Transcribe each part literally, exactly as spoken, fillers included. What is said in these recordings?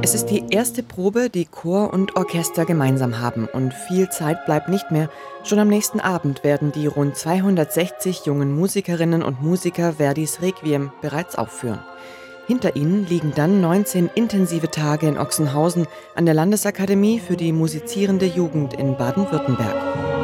Es ist die erste Probe, die Chor und Orchester gemeinsam haben, und viel Zeit bleibt nicht mehr. Schon am nächsten Abend werden die rund zweihundertsechzig jungen Musikerinnen und Musiker Verdis Requiem bereits aufführen. Hinter ihnen liegen dann neunzehn intensive Tage in Ochsenhausen an der Landesakademie für die musizierende Jugend in Baden-Württemberg.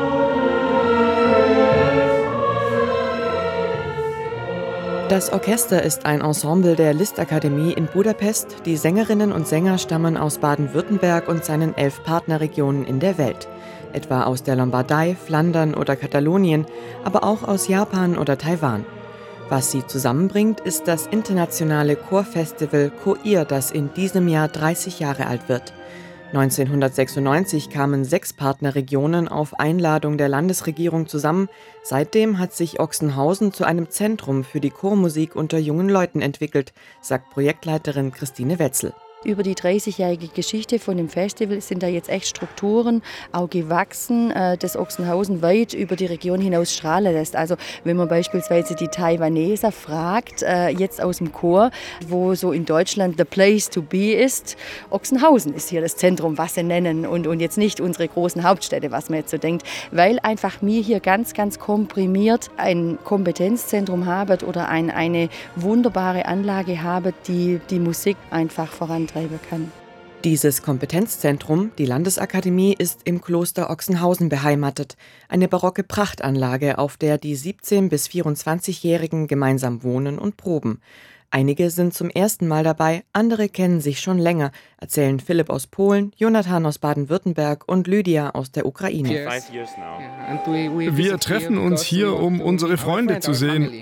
Das Orchester ist ein Ensemble der Listakademie in Budapest. Die Sängerinnen und Sänger stammen aus Baden-Württemberg und seinen elf Partnerregionen in der Welt. Etwa aus der Lombardei, Flandern oder Katalonien, aber auch aus Japan oder Taiwan. Was sie zusammenbringt, ist das internationale Chorfestival CHOIR, das in diesem Jahr dreißig Jahre alt wird. neunzehnhundertsechsundneunzig kamen sechs Partnerregionen auf Einladung der Landesregierung zusammen. Seitdem hat sich Ochsenhausen zu einem Zentrum für die Chormusik unter jungen Leuten entwickelt, sagt Projektleiterin Christine Wetzel. Über die dreißigjährige Geschichte von dem Festival sind da jetzt echt Strukturen auch gewachsen, das Ochsenhausen weit über die Region hinaus strahlen lässt. Also wenn man beispielsweise die Taiwaneser fragt, jetzt aus dem Chor, wo so in Deutschland the place to be ist, Ochsenhausen ist hier das Zentrum, was sie nennen, und, und jetzt nicht unsere großen Hauptstädte, was man jetzt so denkt, weil einfach wir hier ganz, ganz komprimiert ein Kompetenzzentrum haben oder ein, eine wunderbare Anlage haben, die die Musik einfach vorantreiben kann. Dieses Kompetenzzentrum, die Landesakademie, ist im Kloster Ochsenhausen beheimatet. Eine barocke Prachtanlage, auf der die siebzehn- bis vierundzwanzigjährigen gemeinsam wohnen und proben. Einige sind zum ersten Mal dabei, andere kennen sich schon länger, erzählen Philipp aus Polen, Jonathan aus Baden-Württemberg und Lydia aus der Ukraine. Wir treffen uns hier, um unsere Freunde zu sehen.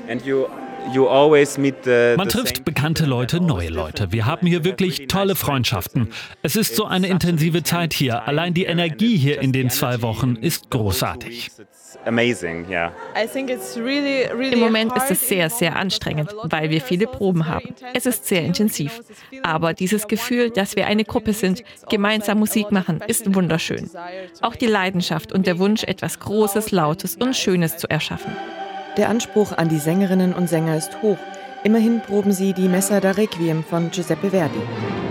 Man trifft bekannte Leute, neue Leute. Wir haben hier wirklich tolle Freundschaften. Es ist so eine intensive Zeit hier. Allein die Energie hier in den zwei Wochen ist großartig. Im Moment ist es sehr, sehr anstrengend, weil wir viele Proben haben. Es ist sehr intensiv. Aber dieses Gefühl, dass wir eine Gruppe sind, gemeinsam Musik machen, ist wunderschön. Auch die Leidenschaft und der Wunsch, etwas Großes, Lautes und Schönes zu erschaffen. Der Anspruch an die Sängerinnen und Sänger ist hoch. Immerhin proben sie die Messa da Requiem von Giuseppe Verdi.